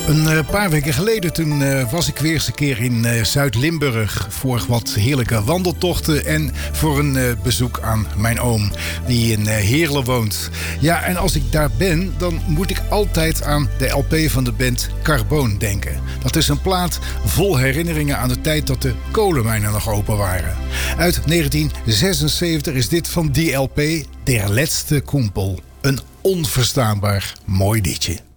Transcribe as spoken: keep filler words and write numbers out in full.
Een uh, paar weken geleden toen uh, was ik weer eens een keer in uh, Zuid-Limburg voor wat heerlijke wandeltochten en voor een uh, bezoek aan mijn oom die in uh, Heerlen woont. Ja, en als ik daar ben, dan moet ik altijd aan de L P van de band Carboon denken. Dat is een plaat vol herinneringen aan de tijd dat de kolenmijnen nog open waren. Uit negentien zesenzeventig is dit van die L P Der Letzte Kumpel. Een onverstaanbaar mooi liedje.